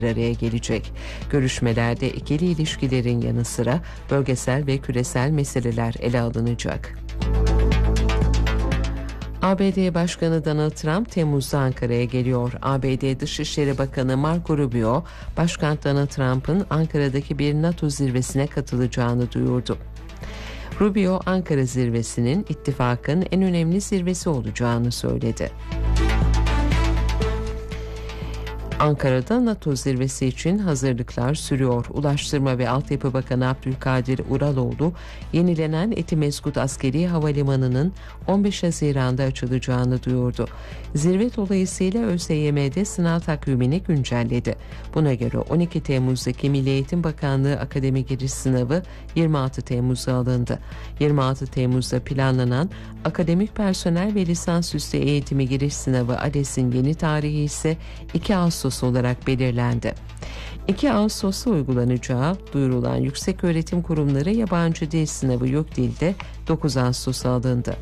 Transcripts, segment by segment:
araya gelecek. Görüşmelerde ikili ilişkilerin yanı sıra bölgesel ve küresel meseleler ele alınacak. ABD Başkanı Donald Trump Temmuz'da Ankara'ya geliyor. ABD Dışişleri Bakanı Marco Rubio, Başkan Donald Trump'ın Ankara'daki bir NATO zirvesine katılacağını duyurdu. Rubio, Ankara zirvesinin ittifakın en önemli zirvesi olacağını söyledi. Ankara'da NATO zirvesi için hazırlıklar sürüyor. Ulaştırma ve Altyapı Bakanı Abdülkadir Uraloğlu, yenilenen Etimesgut Askeri Havalimanı'nın 15 Haziran'da açılacağını duyurdu. Zirve dolayısıyla ÖSYM'de sınav takvimini güncelledi. Buna göre 12 Temmuz'daki Milli Eğitim Bakanlığı Akademi Giriş Sınavı 26 Temmuz'a alındı. 26 Temmuz'da planlanan Akademik Personel ve Lisansüstü Eğitimi Giriş Sınavı ALES'in yeni tarihi ise 2 Ağustos olarak belirlendi. 2 Ağustos'ta uygulanacağı duyurulan Yükseköğretim Kurumları Yabancı Dil Sınavı YÖKDİL'de 9 Ağustos'a alındı.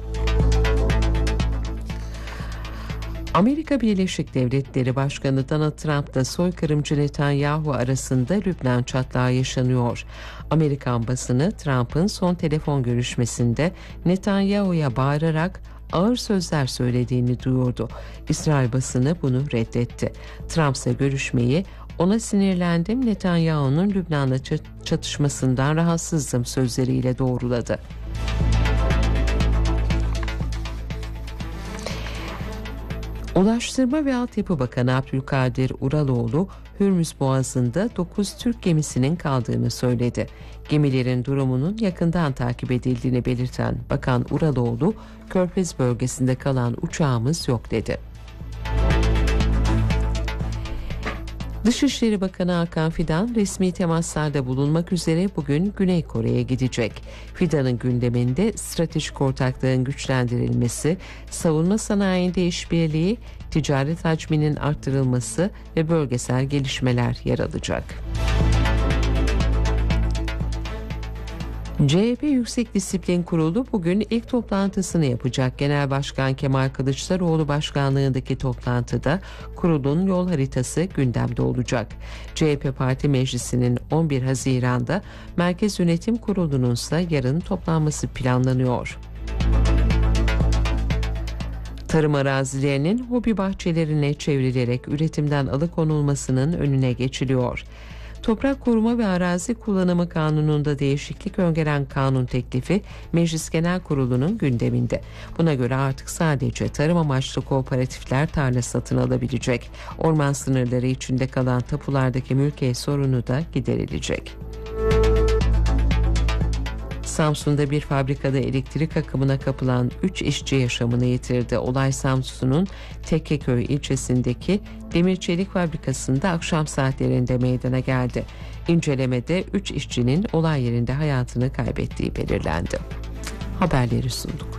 Amerika Birleşik Devletleri Başkanı Donald Trump'la soykırımcı Netanyahu arasında Lübnan çatlağı yaşanıyor. Amerikan basını Trump'ın son telefon görüşmesinde Netanyahu'ya bağırarak ağır sözler söylediğini duyurdu. İsrail basını bunu reddetti. Trump ise görüşmeyi "Ona sinirlendim, Netanyahu'nun Lübnan'la çatışmasından rahatsızdım" sözleriyle doğruladı. Ulaştırma ve Altyapı Bakanı Abdülkadir Uraloğlu, Hürmüz Boğazı'nda 9 Türk gemisinin kaldığını söyledi. Gemilerin durumunun yakından takip edildiğini belirten Bakan Uraloğlu, Körfez bölgesinde kalan uçağımız yok dedi. Dışişleri Bakanı Hakan Fidan resmi temaslarda bulunmak üzere bugün Güney Kore'ye gidecek. Fidan'ın gündeminde stratejik ortaklığın güçlendirilmesi, savunma sanayinde işbirliği, ticaret hacminin arttırılması ve bölgesel gelişmeler yer alacak. CHP Yüksek Disiplin Kurulu bugün ilk toplantısını yapacak. Genel Başkan Kemal Kılıçdaroğlu başkanlığındaki toplantıda kurulun yol haritası gündemde olacak. CHP Parti Meclisi'nin 11 Haziran'da Merkez Yönetim Kurulu'nun ise yarın toplanması planlanıyor. Tarım arazilerinin hobi bahçelerine çevrilerek üretimden alıkonulmasının önüne geçiliyor. Toprak Koruma ve Arazi Kullanımı Kanunu'nda değişiklik öngören kanun teklifi Meclis Genel Kurulu'nun gündeminde. Buna göre artık sadece tarım amaçlı kooperatifler tarla satın alabilecek. Orman sınırları içinde kalan tapulardaki mülkiyet sorunu da giderilecek. Samsun'da bir fabrikada elektrik akımına kapılan 3 işçi yaşamını yitirdi. Olay Samsun'un Tekkeköy ilçesindeki demir çelik fabrikasında akşam saatlerinde meydana geldi. İncelemede 3 işçinin olay yerinde hayatını kaybettiği belirlendi. Haberleri sunduk.